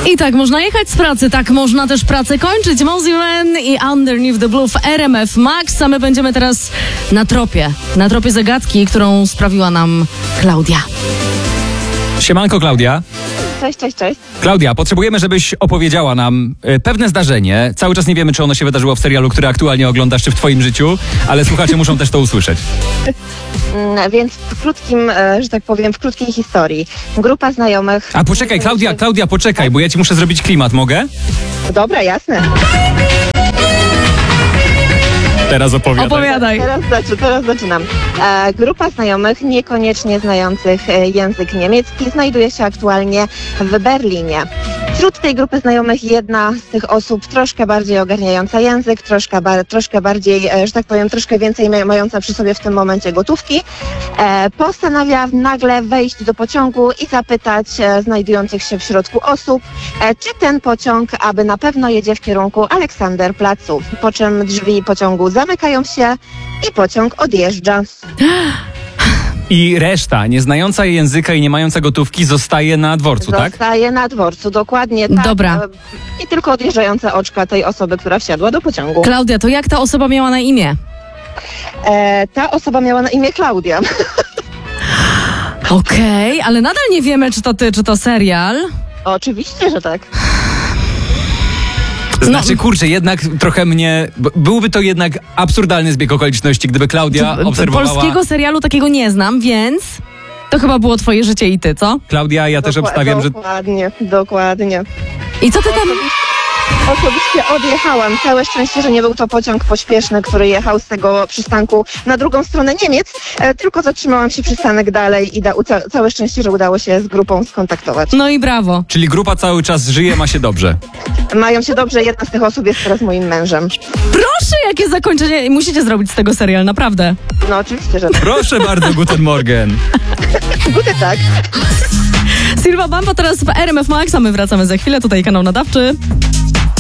I tak można jechać z pracy, tak można też pracę kończyć. Mozzie Man i Underneath the Blue w RMF Max, a my będziemy teraz na tropie zagadki, którą sprawiła nam Klaudia. Siemanko, Klaudia. Cześć. Klaudia, potrzebujemy, żebyś opowiedziała nam pewne zdarzenie. Cały czas nie wiemy, czy ono się wydarzyło w serialu, który aktualnie oglądasz, czy w twoim życiu, ale słuchacze muszą też to usłyszeć. Więc w krótkim, że tak powiem, w krótkiej historii. Grupa znajomych... A poczekaj, Klaudia, poczekaj, bo ja ci muszę zrobić klimat, mogę? Dobra, jasne. Teraz Opowiadaj. Teraz zaczynam. Grupa znajomych niekoniecznie znających język niemiecki znajduje się aktualnie w Berlinie. Wśród tej grupy znajomych jedna z tych osób troszkę bardziej ogarniająca język, troszkę bardziej, że tak powiem, troszkę więcej mająca przy sobie w tym momencie gotówki, postanawia nagle wejść do pociągu i zapytać znajdujących się w środku osób, czy ten pociąg aby na pewno jedzie w kierunku Aleksanderplacu, po czym drzwi pociągu zamykają się i pociąg odjeżdża. I reszta, nie znająca języka i nie mająca gotówki, zostaje na dworcu, tak? Zostaje na dworcu, dokładnie tak. Dobra. I tylko odjeżdżające oczka tej osoby, która wsiadła do pociągu. Klaudia, to jak ta osoba miała na imię? Ta osoba miała na imię Klaudia. Okej, ale nadal nie wiemy, czy to ty, czy to serial. Oczywiście, że tak. Znaczy, kurczę, jednak trochę mnie... Byłby to jednak absurdalny zbieg okoliczności, gdyby Klaudia obserwowała... Polskiego serialu takiego nie znam, więc to chyba było twoje życie i ty, co? Klaudia, ja też obstawiam, że... Dokładnie. I co ty tam... Osobiście odjechałam. Całe szczęście, że nie był to pociąg pośpieszny, który jechał z tego przystanku na drugą stronę Niemiec, tylko zatrzymałam się przystanek dalej i całe szczęście, że udało się z grupą skontaktować. No i brawo. Czyli grupa cały czas żyje, ma się dobrze. Mają się dobrze, jedna z tych osób jest teraz moim mężem. Proszę, jakie zakończenie. Musicie zrobić z tego serial, naprawdę. No oczywiście, że tak. Proszę bardzo, Guten Morgen. Gute tak. Silva Bamba teraz w RMF Max, a my wracamy za chwilę. Tutaj kanał nadawczy.